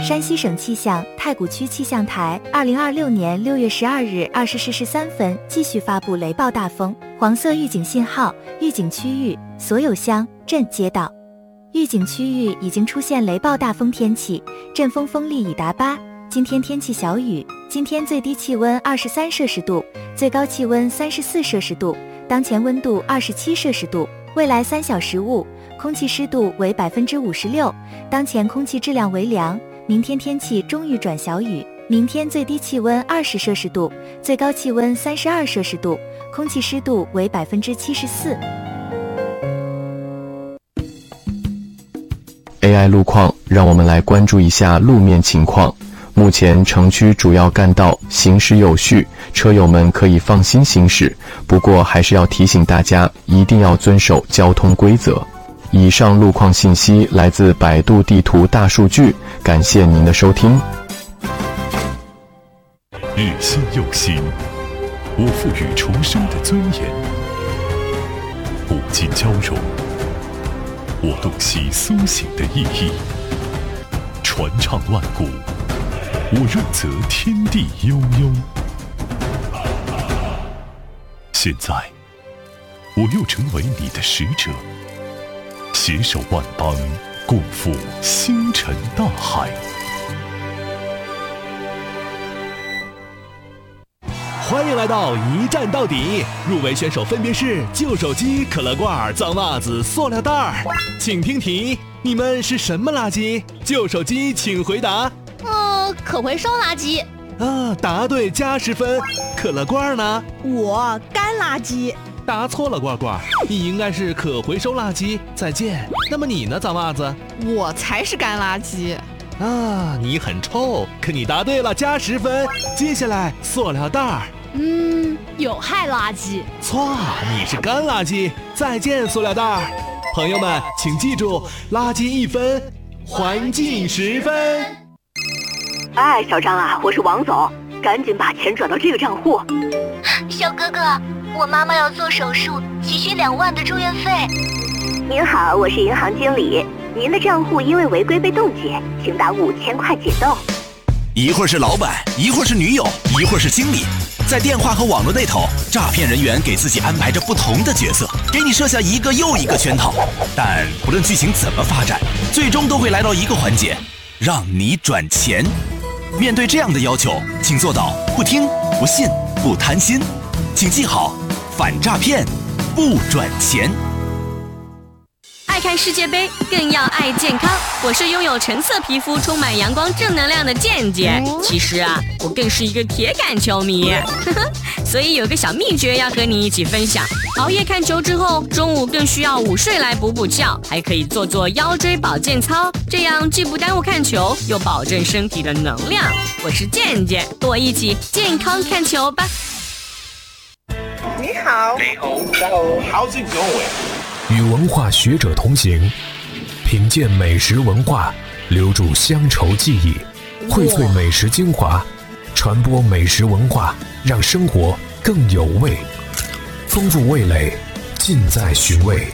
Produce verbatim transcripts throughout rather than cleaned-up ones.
山西省气象太谷区气象台二零二六年六月十二日二十时十三分继续发布雷暴大风黄色预警信号，预警区域所有乡镇街道。预警区域已经出现雷暴大风天气，阵风风力已达八。今天天气小雨，今天最低气温二十三摄氏度，最高气温三十四摄氏度，当前温度二十七摄氏度。未来三小时雾，空气湿度为百分之五十六，当前空气质量为良。明天天气中雨转小雨，明天最低气温二十摄氏度，最高气温三十二摄氏度，空气湿度为百分之七十四。 A I 路况，让我们来关注一下路面情况。目前城区主要干道行驶有序，车友们可以放心行驶。不过还是要提醒大家，一定要遵守交通规则。以上路况信息来自百度地图大数据，感谢您的收听。 日新又新，我赋予重生的尊严；古今交融，我洞悉苏醒的意义；传唱万古，我润泽天地悠悠。现在，我又成为你的使者，携手万邦，共赴星辰大海。 欢迎来到一站到底，入围选手分别是旧手机、可乐罐、脏袜子、塑料袋儿。请听题，你们是什么垃圾？旧手机请回答。 呃，可回收垃圾。 啊，答对加十分。可乐罐呢？ 我干垃圾。 答错了，罐罐，你应该是可回收垃圾。再见。那么你呢，脏袜子？ 我才是干垃圾。 啊，你很臭，可你答对了，加十分。接下来，塑料袋儿。 嗯，有害垃圾。 错，你是干垃圾。再见，塑料袋儿。朋友们，请记住，垃圾一分，环境十分。 哎，小张啊，我是王总，赶紧把钱转到这个账户。 小哥哥，我妈妈要做手术，急需两万的住院费。 您好，我是银行经理，您的账户因为违规被冻结，请打五千块解冻。 一会儿是老板，一会儿是女友，一会儿是经理，在电话和网络那头，诈骗人员给自己安排着不同的角色，给你设下一个又一个圈套。但不论剧情怎么发展，最终都会来到一个环节，让你转钱。面对这样的要求，请做到不听、不信、不贪心。请记好，反诈骗，不转钱。 爱看世界杯，更要爱健康。我是拥有橙色皮肤、充满阳光正能量的健健。其实啊，我更是一个铁杆球迷，所以有个小秘诀要和你一起分享。熬夜看球之后，中午更需要午睡来补补觉，还可以做做腰椎保健操，这样既不耽误看球，又保证身体的能量。我是健健，和我一起健康看球吧。 你好， 你好 ，How's it going？ 与文化学者同行，品鉴美食文化，留住乡愁记忆，荟萃美食精华，传播美食文化，让生活更有味，丰富味蕾，尽在寻味。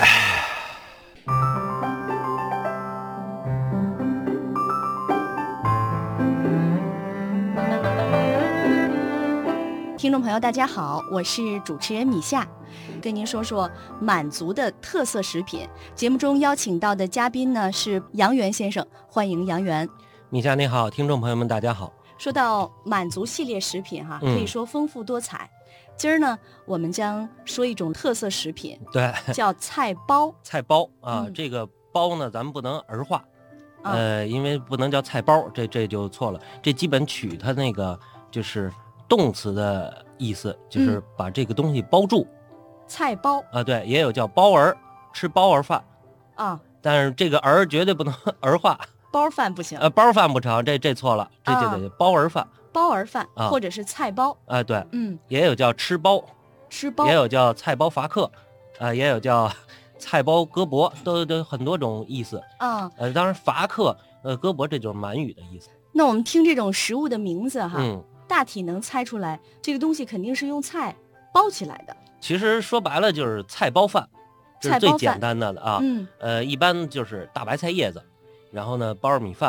听众朋友大家好，我是主持人米夏，跟您说说满族的特色食品。节目中邀请到的嘉宾呢是杨元先生，欢迎杨元。 米夏你好，听众朋友们大家好。 说到满族系列食品哈，可以说丰富多彩。嗯、今儿呢，我们将说一种特色食品， 对， 叫菜包。 菜包啊、嗯，这个包呢，咱们不能儿化，嗯、呃，因为不能叫菜包，这这就错了。这基本取它那个就是动词的意思，就是把这个东西包住。嗯、 菜包啊，对，也有叫包儿，吃包儿饭啊， 但是这个儿绝对不能儿化。 包饭不行， 呃，包饭不成，这这错了，这就得包儿饭， 包儿饭、啊、或者是菜包， 啊，对， 嗯， 也有叫吃包， 吃包， 也有叫菜包伐克，啊，也有叫菜包割帛，都都很多种意思， 啊， 呃，当然伐克，呃，割帛这就是满语的意思。 那我们听这种食物的名字哈， 嗯， 大体能猜出来，这个东西肯定是用菜包起来的。 其实说白了就是菜包饭，这是最简单的了啊， 嗯， 呃，一般就是大白菜叶子。然后呢，包米饭，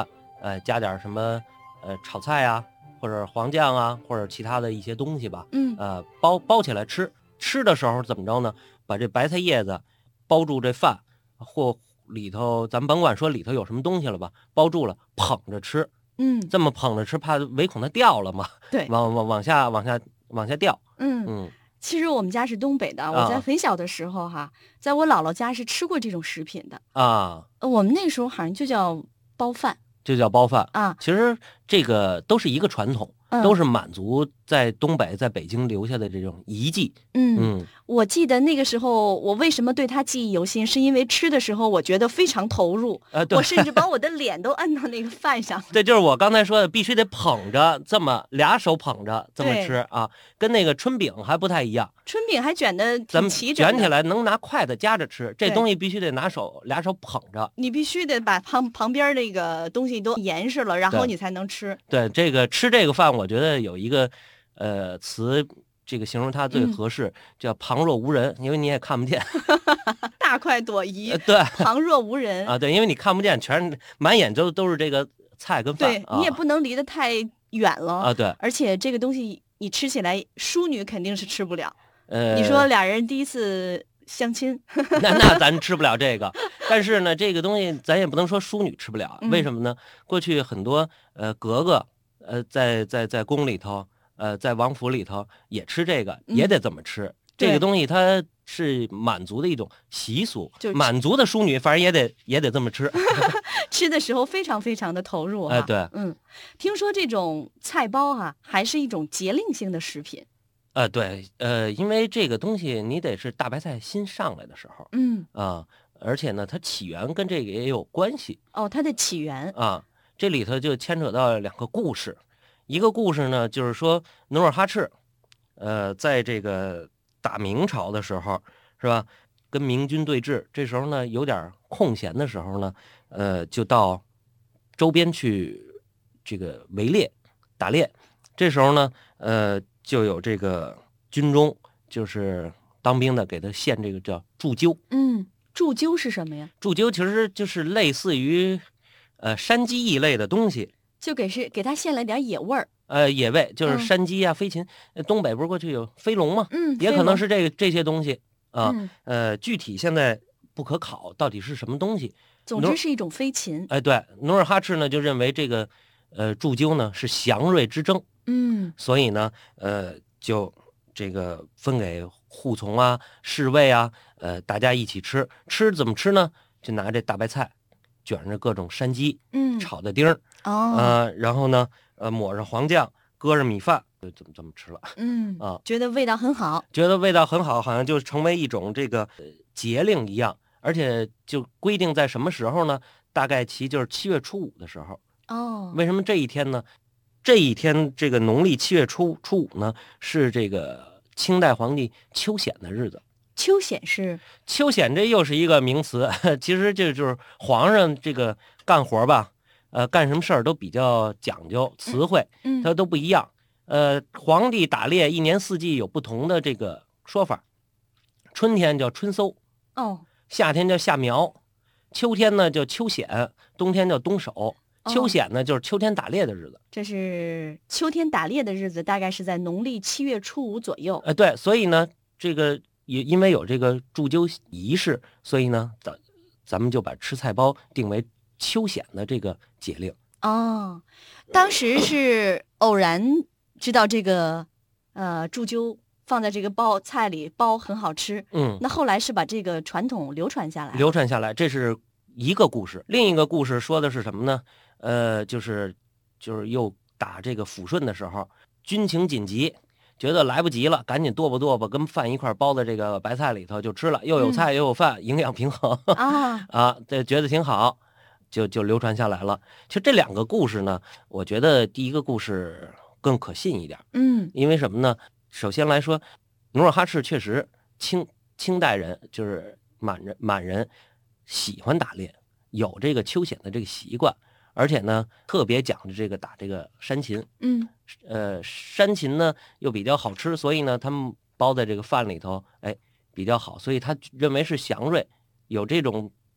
呃，加点什么呃炒菜啊，或者黄酱啊，或者其他的一些东西吧， 嗯， 呃，包包起来吃。吃的时候怎么着呢？把这白菜叶子包住这饭，或里头咱甭管说里头有什么东西了吧，包住了捧着吃。 嗯， 这么捧着吃，怕唯恐它掉了嘛。 对， 往往往下往下往下掉。 嗯嗯。 其实我们家是东北的，我在很小的时候哈，啊、在我姥姥家是吃过这种食品的啊。 我们那时候好像就叫包饭， 就叫包饭啊。 其实这个都是一个传统，嗯、都是满族在东北、在北京留下的这种遗迹。 嗯嗯，我记得那个时候，我为什么对他记忆犹新，是因为吃的时候我觉得非常投入， 呃、对我甚至把我的脸都摁到那个饭上。 对，就是我刚才说的，必须得捧着，这么俩手捧着这么吃啊，跟那个春饼还不太一样。 春饼还卷的挺齐整的， 卷起来能拿筷子夹着吃，这东西必须得拿手俩手捧着。 你必须得把旁旁边那个东西都严实了，然后你才能吃。 对，这个吃这个饭，我觉得有一个呃词。这个形容它最合适，嗯、叫旁若无人，因为你也看不见， 大快朵颐。 呃、对， 旁若无人啊，对，因为你看不见，全是满眼都都是这个菜跟饭， 对、啊、你也不能离得太远了啊。对， 而且这个东西你吃起来，淑女肯定是吃不了。 呃， 你说俩人第一次相亲， 那那咱吃不了这个。但是呢，这个东西咱也不能说淑女吃不了， 嗯、 为什么呢？过去很多呃格格呃在在在宫里头。呃，在王府里头也吃这个，也得这么吃。嗯、这个东西它是满族的一种习俗， 就满族的淑女反正也得也得这么吃。 吃的时候非常非常的投入啊。呃、对， 嗯，听说这种菜包啊，还是一种节令性的食品。 呃，对，呃，因为这个东西你得是大白菜新上来的时候， 嗯啊、呃，而且呢，它起源跟这个也有关系。 哦，它的起源啊，这里头就牵扯到两个故事。一个故事呢，就是说努尔哈赤，呃，在这个打明朝的时候，是吧？跟明军对峙，这时候呢有点空闲的时候呢，呃，就到周边去这个围猎、打猎。这时候呢，呃，就有这个军中就是当兵的给他献这个叫祝灸。 嗯，祝灸是什么呀？ 祝灸其实就是类似于呃山鸡一类的东西。 就给是给他献了点野味儿， 呃，野味就是山鸡啊、嗯、飞禽。东北不是过去有飞龙吗？ 嗯， 也可能是这个这些东西啊。 嗯、 呃，具体现在不可考，到底是什么东西？ 总之是一种飞禽。 哎、呃，对，努尔哈赤呢就认为这个呃祝灸呢是祥瑞之征， 嗯， 所以呢呃就这个分给护从啊、侍卫啊，呃大家一起吃。吃怎么吃呢？就拿这大白菜。卷着各种山鸡， 嗯， 炒的丁儿， 哦， 呃，然后呢，呃，抹上黄酱，搁着米饭，就这么这么吃了， 嗯啊， 觉得味道很好， 觉得味道很好，好像就成为一种这个、呃、节令一样，而且就规定在什么时候呢？大概其就是七月初五的时候。 哦， 为什么这一天呢？这一天这个农历七月初初五呢，是这个清代皇帝秋显的日子。 秋显是秋显，这又是一个名词。其实这就是皇上这个干活吧，呃，干什么事儿都比较讲究词汇， 嗯， 它都不一样。呃，皇帝打猎一年四季有不同的这个说法，春天叫春搜， 哦， 夏天叫夏苗，秋天呢叫秋显，冬天叫冬守。秋显呢就是秋天打猎的日子， 这是秋天打猎的日子，大概是在农历七月初五左右。 呃，对，所以呢，这个。也因为有这个祝灸仪式，所以呢，咱咱们就把吃菜包定为秋显的这个节令。 哦，当时是偶然知道这个，呃，祝灸放在这个包菜里包很好吃。 嗯， 那后来是把这个传统流传下来。 流传下来，这是一个故事。另一个故事说的是什么呢？呃，就是就是又打这个抚顺的时候，军情紧急。觉得来不及了，赶紧剁吧剁吧，跟饭一块包在这个白菜里头就吃了，又有菜又有饭，嗯、营养平衡啊啊，这觉得挺好，就就流传下来了。其实这两个故事呢，我觉得第一个故事更可信一点， 嗯， 因为什么呢？首先来说，努尔哈赤确实清清代人就是满人满人喜欢打猎，有这个秋显的这个习惯。而且呢，特别讲究这个打这个山禽， 嗯， 呃，山禽呢又比较好吃，所以呢，他们包在这个饭里头，哎，比较好，所以他认为是祥瑞，有这种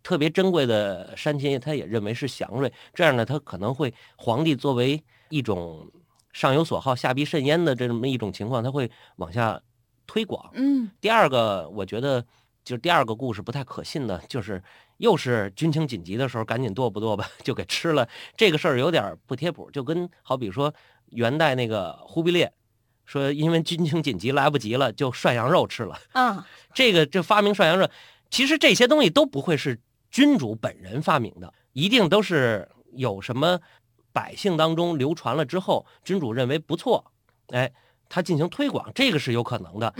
特别珍贵的山芹叶，他也认为是祥瑞，这样呢，他可能会皇帝作为一种上有所好下必甚焉的这么一种情况，他会往下推广。 嗯， 第二个我觉得就是第二个故事不太可信的，就是又是军情紧急的时候赶紧剁不剁吧就给吃了，这个事儿有点不贴谱，就跟好比说元代那个忽必烈说因为军情紧急来不及了就涮羊肉吃了啊， 这个这发明涮羊肉，其实这些东西都不会是君主本人发明的，一定都是有什么百姓当中流传了之后，君主认为不错，哎，他进行推广，这个是有可能的。